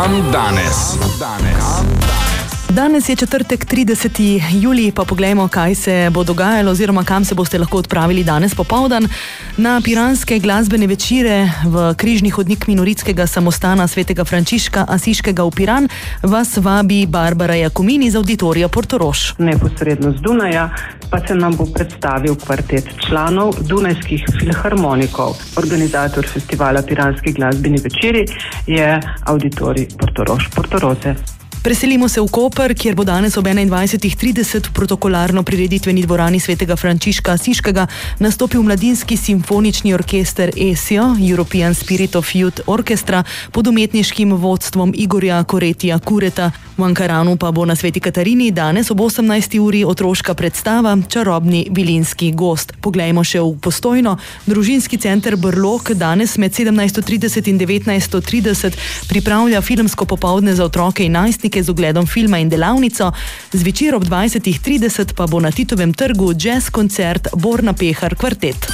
Kam danes? Danes je četrtek, 30. julij, pa poglejmo, kaj se bo dogajalo oziroma kam se boste lahko odpravili danes popoldan. Na piranske glasbene večere v križni hodnik minoritskega samostana svetega Frančiška Asiškega v Piran vas vabi Barbara Jakomin iz Auditorija Portorož. Neposredno z Dunaja pa se nam bo predstavil kvartet članov Dunajskih filharmonikov. Organizator festivala Piranski glasbeni večeri je Auditorij Portorož Portoroze. Preselimo se v Koper, kjer bo danes ob 21.30 v protokolarno prireditveni dvorani svetega Frančiška Asiškega nastopil mladinski simfonični orkester ESIO, European Spirit of Youth Orchestra, pod umetniškim vodstvom Igorja Koretija Kureta. V Ankaranu pa bo na Sveti Katarini danes ob 18. uri otroška predstava Čarobni vilinski gost. Poglejmo še v Postojno. Družinski center Brlog danes med 17.30 in 19.30 pripravlja filmsko popoldne za otroke in najstnike z ogledom filma in delavnico. Zvečer ob 20.30 pa bo na Titovem trgu jazz koncert Borna Pehar kvartet.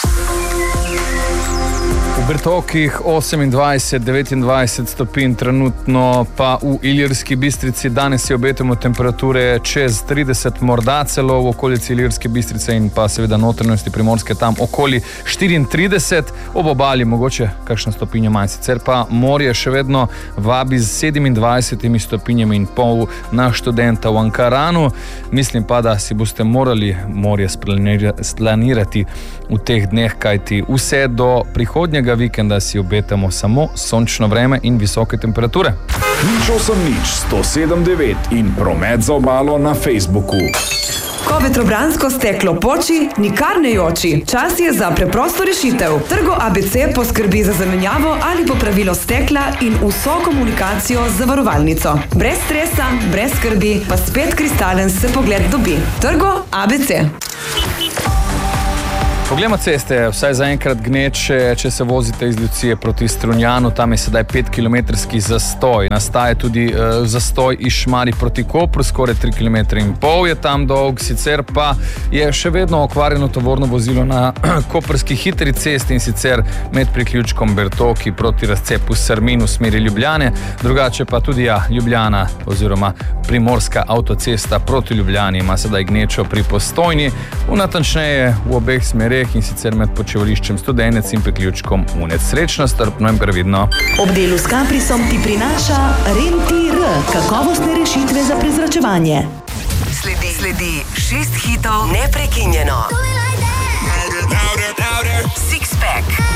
V Bertokih 28-29 stopinj trenutno, pa v Ilirski Bistrici danes si obetamo temperature čez 30, morda celo v okolici Ilirske Bistrice in pa seveda notranjosti Primorske tam okoli 34, ob obali mogoče kakšna stopinja manj. Sicer pa morje še vedno vabi z 27 stopinjami in pol na študenta v Ankaranu. Mislim pa, da si boste morali morje splanirati v teh dneh, kajti vse do prihodnjega vikenda si obetamo samo sončno vreme in visoke temperature. Nič 107.9 in promet za obalo na Facebooku. Ko vetrobransko steklo poči, nikar ne joči. Čas je za preprosto rešitev. Trgo ABC poskrbi za zamenjavo ali popravilo stekla in vso komunikacijo z zavarovalnico. Brez stresa, brez skrbi, pa spet kristalen se pogled dobi. Trgo ABC. Poglejmo ceste, vsaj zaenkrat gneče, če se vozite iz Lucije proti Strunjanu, tam je sedaj 5-kilometrski zastoj. Nastaja tudi zastoj iz Šmarij proti Kopru, skoraj 3,5 km je tam dolg, sicer pa je še vedno okvarjeno tovorno vozilo na koprski hitri cesti in sicer med priključkom Bertoki proti razcepu Srmin v smeri Ljubljane, drugače pa tudi Ljubljana oziroma Primorska avtocesta proti Ljubljani ima sedaj gnečo pri Postojni, natančneje v obeh smereh in sicer med počivališčem Studenec in priključkom Unec. Srečno, strpno in previdno. Ob delu s Caprisom ti prinaša RENT-R, kakovostne rešitve za prezračevanje. Sledi 6 hitov neprekinjeno. Six Pack.